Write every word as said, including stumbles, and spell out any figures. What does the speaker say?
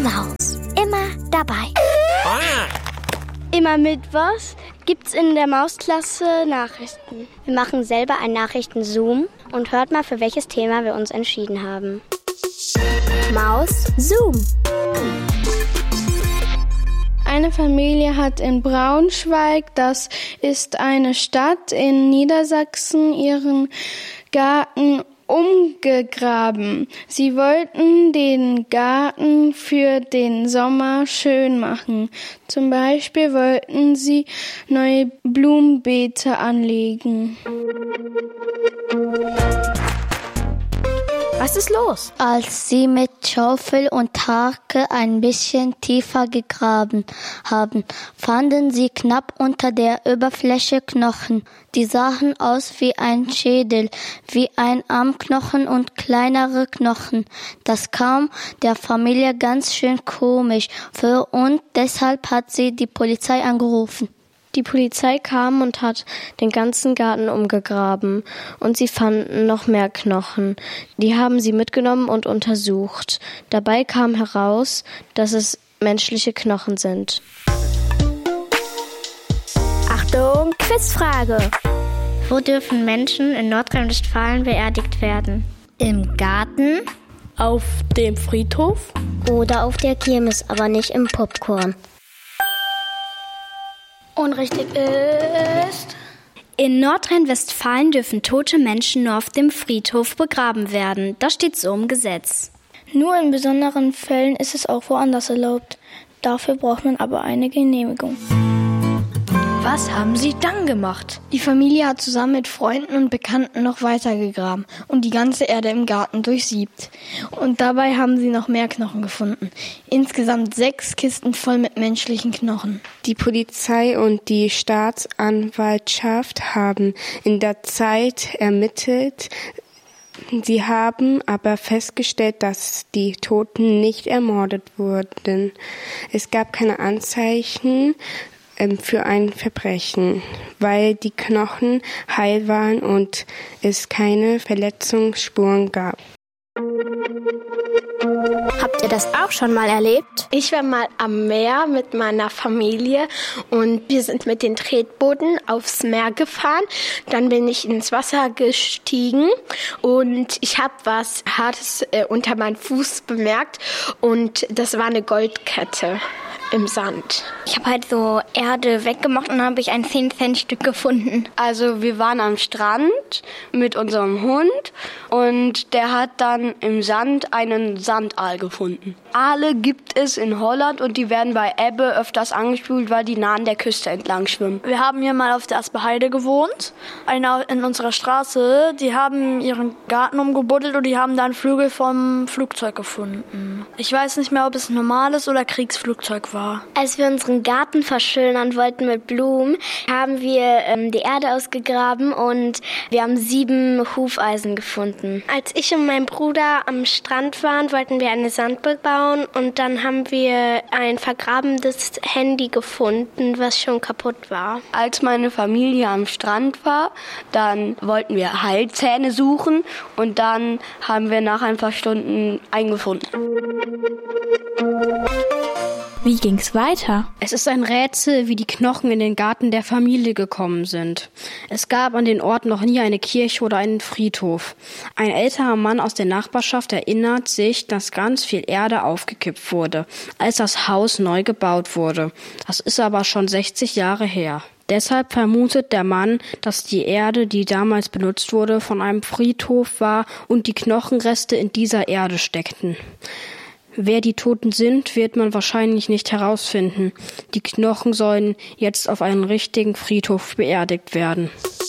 Maus. Immer dabei. Immer mittwochs gibt's in der Mausklasse Nachrichten. Wir machen selber einen Nachrichten-Zoom und hört mal, für welches Thema wir uns entschieden haben. Maus Zoom. Eine Familie hat in Braunschweig, das ist eine Stadt in Niedersachsen, ihren Garten umgegraben. Sie wollten den Garten für den Sommer schön machen. Zum Beispiel wollten sie neue Blumenbeete anlegen. Was ist los? Als sie mit Schaufel und Hake ein bisschen tiefer gegraben haben, fanden sie knapp unter der Oberfläche Knochen. Die sahen aus wie ein Schädel, wie ein Armknochen und kleinere Knochen. Das kam der Familie ganz schön komisch vor und deshalb hat sie die Polizei angerufen. Die Polizei kam und hat den ganzen Garten umgegraben und sie fanden noch mehr Knochen. Die haben sie mitgenommen und untersucht. Dabei kam heraus, dass es menschliche Knochen sind. Achtung, Quizfrage. Wo dürfen Menschen in Nordrhein-Westfalen beerdigt werden? Im Garten? Auf dem Friedhof? Oder auf der Kirmes, aber nicht im Popcorn. Unrichtig ist... In Nordrhein-Westfalen dürfen tote Menschen nur auf dem Friedhof begraben werden. Das steht so im Gesetz. Nur in besonderen Fällen ist es auch woanders erlaubt. Dafür braucht man aber eine Genehmigung. Was haben Sie dann gemacht? Die Familie hat zusammen mit Freunden und Bekannten noch weiter gegraben und die ganze Erde im Garten durchsiebt. Und dabei haben sie noch mehr Knochen gefunden. Insgesamt sechs Kisten voll mit menschlichen Knochen. Die Polizei und die Staatsanwaltschaft haben in der Zeit ermittelt. Sie haben aber festgestellt, dass die Toten nicht ermordet wurden. Es gab keine Anzeichen für ein Verbrechen, weil die Knochen heil waren und es keine Verletzungsspuren gab. Habt ihr das auch schon mal erlebt? Ich war mal am Meer mit meiner Familie und wir sind mit den Tretbooten aufs Meer gefahren. Dann bin ich ins Wasser gestiegen und ich habe was Hartes äh, unter meinem Fuß bemerkt und das war eine Goldkette im Sand. Ich habe halt so Erde weggemacht und dann habe ich ein zehn Cent Stück gefunden. Also wir waren am Strand mit unserem Hund und der hat dann im Sand einen Sandaal gefunden. Aale gibt es in Holland und die werden bei Ebbe öfters angespült, weil die nah an der Küste entlang schwimmen. Wir haben hier mal auf der Asperheide gewohnt, einer in unserer Straße. Die haben ihren Garten umgebuddelt und die haben dann Flügel vom Flugzeug gefunden. Ich weiß nicht mehr, ob es ein normales oder Kriegsflugzeug war. Als wir unseren Garten verschönern wollten mit Blumen, haben wir ähm, die Erde ausgegraben und wir haben sieben Hufeisen gefunden. Als ich und mein Bruder am Strand waren, wollten wir eine Sandburg bauen und dann haben wir ein vergrabenes Handy gefunden, was schon kaputt war. Als meine Familie am Strand war, dann wollten wir Heilzähne suchen und dann haben wir nach ein paar Stunden einen gefunden. Wie ging's weiter? Es ist ein Rätsel, wie die Knochen in den Garten der Familie gekommen sind. Es gab an den Ort noch nie eine Kirche oder einen Friedhof. Ein älterer Mann aus der Nachbarschaft erinnert sich, dass ganz viel Erde aufgekippt wurde, als das Haus neu gebaut wurde. Das ist aber schon sechzig Jahre her. Deshalb vermutet der Mann, dass die Erde, die damals benutzt wurde, von einem Friedhof war und die Knochenreste in dieser Erde steckten. Wer die Toten sind, wird man wahrscheinlich nicht herausfinden. Die Knochen sollen jetzt auf einen richtigen Friedhof beerdigt werden.